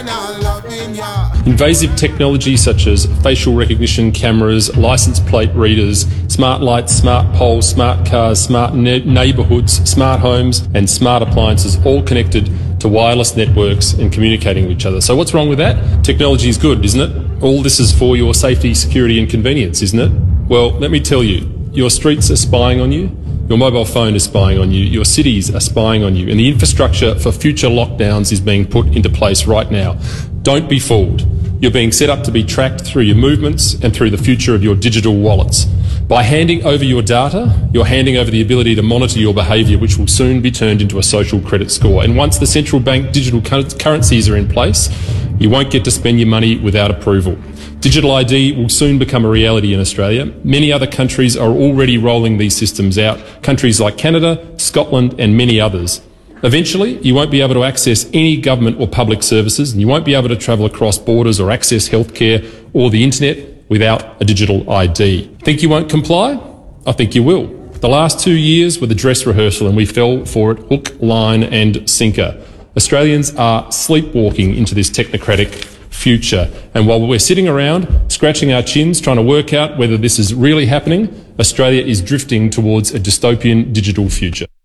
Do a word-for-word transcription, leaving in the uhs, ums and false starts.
Invasive technology such as facial recognition cameras, license plate readers, smart lights, smart poles, smart cars, smart ne- neighbourhoods, smart homes and smart appliances, all connected to wireless networks and communicating with each other. So what's wrong with that? Technology is good, isn't it? All this is for your safety, security and convenience, isn't it? Well, let me tell you, your streets are spying on you. Your mobile phone is spying on you, your cities are spying on you, and the infrastructure for future lockdowns is being put into place right now. Don't be fooled. You're being set up to be tracked through your movements and through the future of your digital wallets. By handing over your data, you're handing over the ability to monitor your behaviour, which will soon be turned into a social credit score. And once the central bank digital currencies are in place, you won't get to spend your money without approval. Digital I D will soon become a reality in Australia. Many other countries are already rolling these systems out, countries like Canada, Scotland and many others. Eventually, you won't be able to access any government or public services, and you won't be able to travel across borders or access healthcare or the internet without a digital I D. Think you won't comply? I think you will. The last two years were the dress rehearsal and we fell for it hook, line and sinker. Australians are sleepwalking into this technocratic future. And while we're sitting around scratching our chins trying to work out whether this is really happening, Australia is drifting towards a dystopian digital future.